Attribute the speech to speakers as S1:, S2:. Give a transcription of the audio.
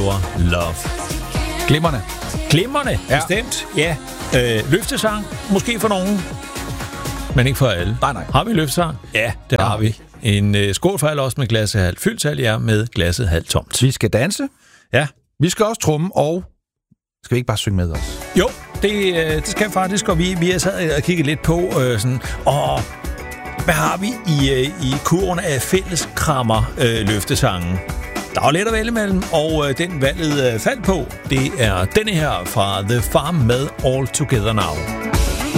S1: Our Love. Glimrende, ja. Bestemt. Ja. Løftesang, måske for nogen, men ikke for alle.
S2: Nej.
S1: Har vi løftesang? Ja, det har vi. En skål for alle os med glasset halvt fyldt, alle jer med glasset halvt tomt.
S2: Vi skal danse.
S1: Ja.
S2: Vi skal også tromme, og skal vi ikke bare synge med os?
S1: Jo, det skal vi faktisk, og vi har sad og kigget lidt på hvad har vi i kurven af fælleskrammer løftesangen? Der er lidt at vælge imellem, og den valget faldt på, det er denne her fra The Farm med All Together Now.